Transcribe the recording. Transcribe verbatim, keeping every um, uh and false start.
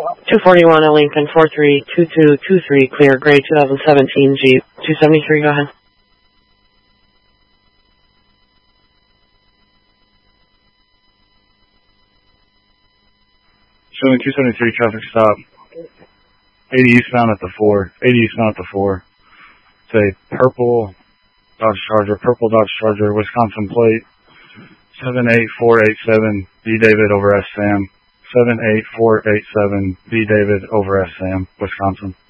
two forty-one at Lincoln, four three two two two three, clear, gray twenty seventeen Jeep, two seventy-three, go ahead. Showing two seventy-three, traffic stop. eighty eastbound at the four. eighty eastbound at the four. It's a purple Dodge Charger, purple Dodge Charger, Wisconsin plate. seven eight four eight seven, B David over S Sam. seven eight four eight seven, B David over S Sam, Wisconsin.